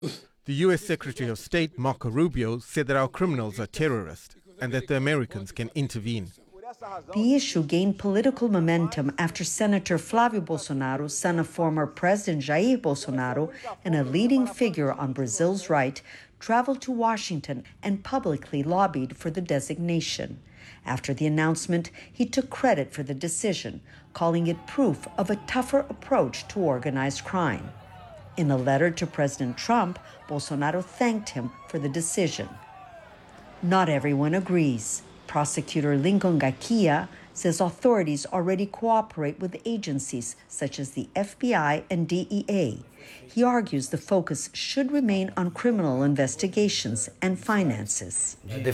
The U.S. Secretary of State, Marco Rubio, said that our criminals are terrorists and that the Americans can intervene. The issue gained political momentum after Senator Flávio Bolsonaro, son of former President Jair Bolsonaro and a leading figure on Brazil's right, traveled to Washington and publicly lobbied for the designation. After the announcement, he took credit for the decision, calling it proof of a tougher approach to organized crime. In a letter to President Trump, Bolsonaro thanked him for the decision. Not everyone agrees. Prosecutor Lincoln Gakia says authorities already cooperate with agencies such as the FBI and DEA. He argues the focus should remain on criminal investigations and finances. The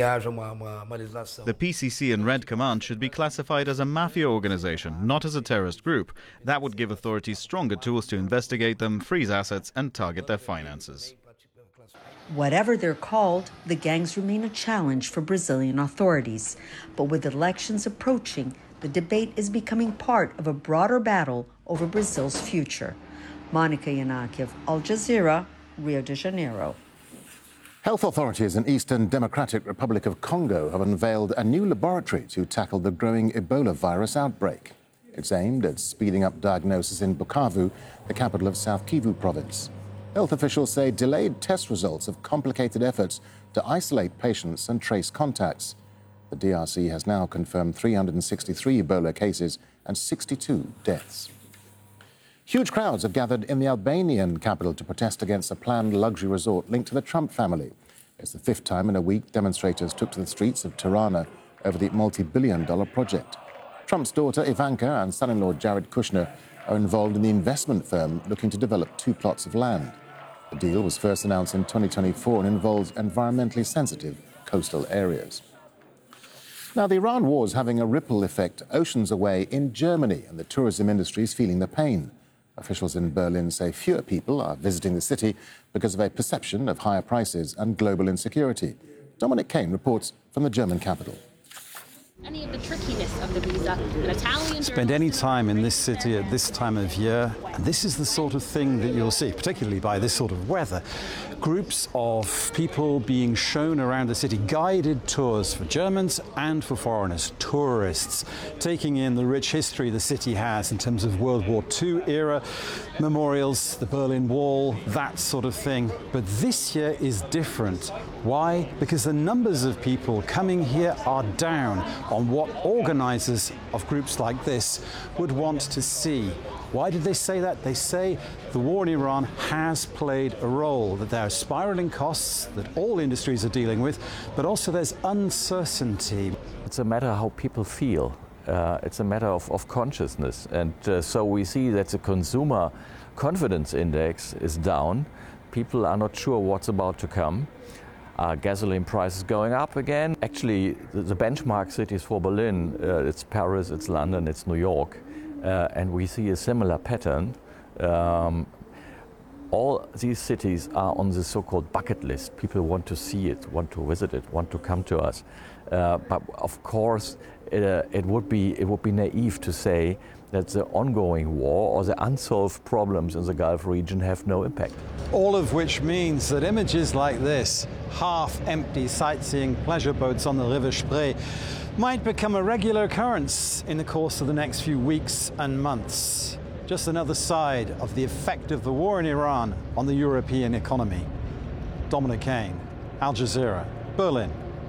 PCC and Red Command should be classified as a mafia organization, not as a terrorist group. That would give authorities stronger tools to investigate them, freeze assets, and target their finances. Whatever they're called, the gangs remain a challenge for Brazilian authorities. But with elections approaching, the debate is becoming part of a broader battle over Brazil's future. Monica Yanakiev, Al Jazeera, Rio de Janeiro. Health authorities in Eastern Democratic Republic of Congo have unveiled a new laboratory to tackle the growing Ebola virus outbreak. It's aimed at speeding up diagnosis in Bukavu, the capital of South Kivu province. Health officials say delayed test results have complicated efforts to isolate patients and trace contacts. The DRC has now confirmed 363 Ebola cases and 62 deaths. Huge crowds have gathered in the Albanian capital to protest against a planned luxury resort linked to the Trump family. It's the fifth time in a week demonstrators took to the streets of Tirana over the multi-billion-dollar project. Trump's daughter Ivanka and son-in-law Jared Kushner are involved in the investment firm looking to develop 2 plots of land. The deal was first announced in 2024 and involves environmentally sensitive coastal areas. Now, the Iran war is having a ripple effect oceans away in Germany, and the tourism industry is feeling the pain. Officials in Berlin say fewer people are visiting the city because of a perception of higher prices and global insecurity. Dominic Kane reports from the German capital. Any of the trickiness of the visa. An Italian Spend any time in this city at this time of year, and this is the sort of thing that you'll see, particularly by this sort of weather. Groups of people being shown around the city, guided tours for Germans and for foreigners, tourists, taking in the rich history the city has in terms of World War II era memorials, the Berlin Wall, that sort of thing. But this year is different. Why? Because the numbers of people coming here are down on what organizers of groups like this would want to see. Why did they say that? They say the war in Iran has played a role, that there are spiraling costs that all industries are dealing with, but also there's uncertainty. It's a matter how people feel. It's a matter of consciousness. And so we see that the consumer confidence index is down. People are not sure what's about to come. Gasoline prices going up again. Actually, the benchmark cities for Berlin, it's Paris, it's London, it's New York. And we see a similar pattern. All these cities are on the so-called bucket list. People want to see it, want to visit it, want to come to us. But of course, it would be naive to say that the ongoing war or the unsolved problems in the Gulf region have no impact. All of which means that images like this, half-empty sightseeing pleasure boats on the River Spree, might become a regular occurrence in the course of the next few weeks and months. Just another side of the effect of the war in Iran on the European economy. Dominic Kane, Al Jazeera, Berlin.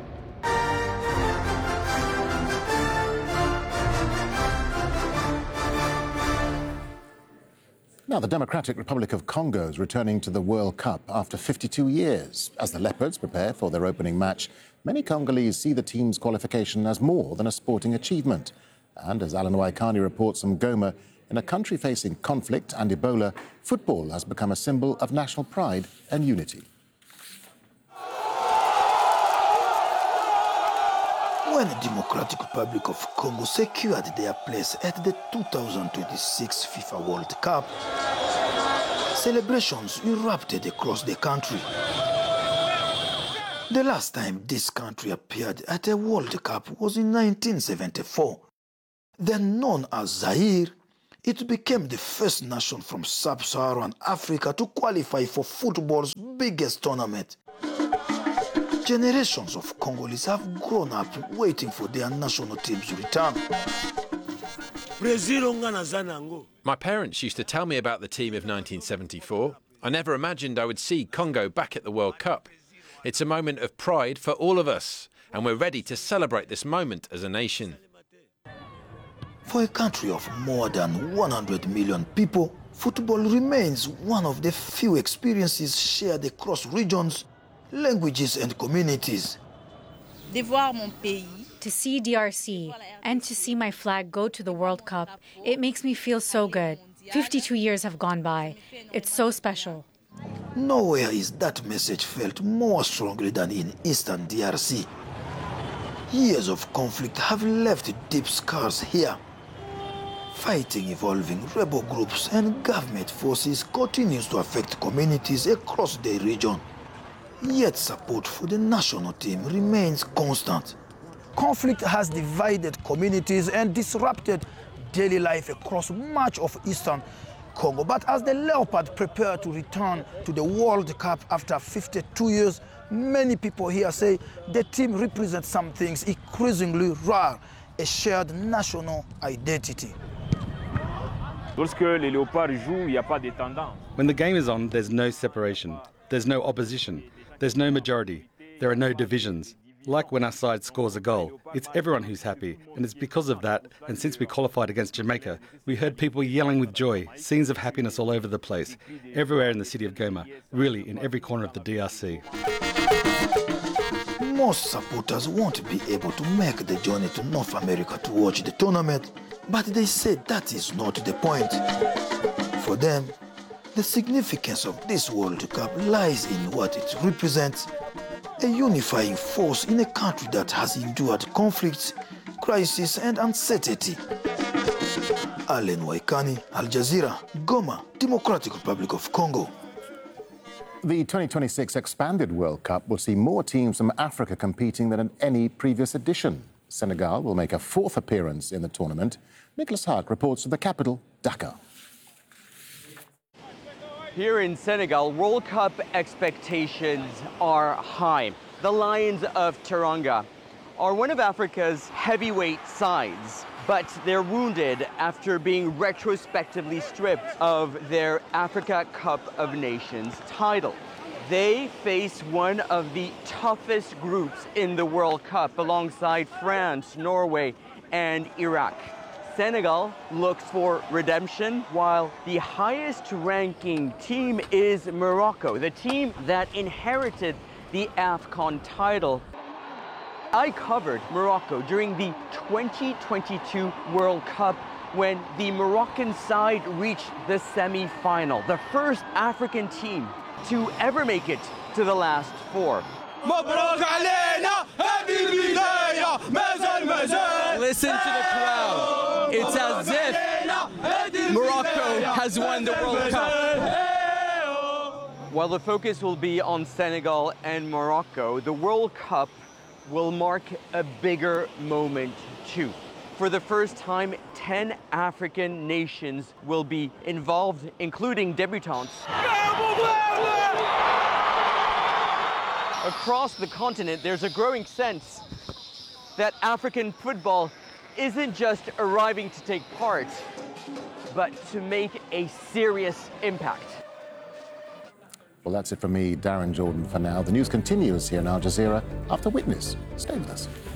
Now, the Democratic Republic of Congo is returning to the World Cup after 52 years. As the Leopards prepare for their opening match, many Congolese see the team's qualification as more than a sporting achievement. And as Alan Waikani reports from Goma, in a country facing conflict and Ebola, football has become a symbol of national pride and unity. When the Democratic Republic of Congo secured their place at the 2026 FIFA World Cup, celebrations erupted across the country. The last time this country appeared at a World Cup was in 1974. Then known as Zaire, it became the first nation from sub-Saharan Africa to qualify for football's biggest tournament. Generations of Congolese have grown up waiting for their national team's return. My parents used to tell me about the team of 1974. I never imagined I would see Congo back at the World Cup. It's a moment of pride for all of us, and we're ready to celebrate this moment as a nation. For a country of more than 100 million people, football remains one of the few experiences shared across regions, languages and communities. To see DRC and to see my flag go to the World Cup, it makes me feel so good. 52 years have gone by. It's so special. Nowhere is that message felt more strongly than in eastern DRC. Years of conflict have left deep scars here. Fighting involving rebel groups and government forces continues to affect communities across the region. Yet support for the national team remains constant. Conflict has divided communities and disrupted daily life across much of eastern Congo. But as the Leopard prepare to return to the World Cup after 52 years, many people here say the team represents some things increasingly rare, a shared national identity. When the game is on, there's no separation, there's no opposition, there's no majority, there are no divisions. Like when our side scores a goal, it's everyone who's happy, and it's because of that, and since we qualified against Jamaica, we heard people yelling with joy, scenes of happiness all over the place, everywhere in the city of Goma, really in every corner of the DRC. Most supporters won't be able to make the journey to North America to watch the tournament, but they say that is not the point. For them, the significance of this World Cup lies in what it represents, a unifying force in a country that has endured conflicts, crisis and uncertainty. Allen Waikani, Al Jazeera, Goma, Democratic Republic of Congo. The 2026 expanded World Cup will see more teams from Africa competing than in any previous edition. Senegal will make a fourth appearance in the tournament. Nicholas Haak reports from the capital, Dakar. Here in Senegal, World Cup expectations are high. The Lions of Teranga are one of Africa's heavyweight sides, but they're wounded after being retrospectively stripped of their Africa Cup of Nations title. They face one of the toughest groups in the World Cup alongside France, Norway, and Iraq. Senegal looks for redemption, while the highest-ranking team is Morocco, the team that inherited the AFCON title. I covered Morocco during the 2022 World Cup when the Moroccan side reached the semi-final, the first African team to ever make it to the last four. Listen to the crowd. It's as if Morocco has won the World Cup. While the focus will be on Senegal and Morocco, the World Cup will mark a bigger moment too. For the first time, 10 African nations will be involved, including debutants. Across the continent, there's a growing sense that African football isn't just arriving to take part, but to make a serious impact. Well, that's it from me, Darren Jordan, for now. The news continues here in Al Jazeera after Witness. Stay with us.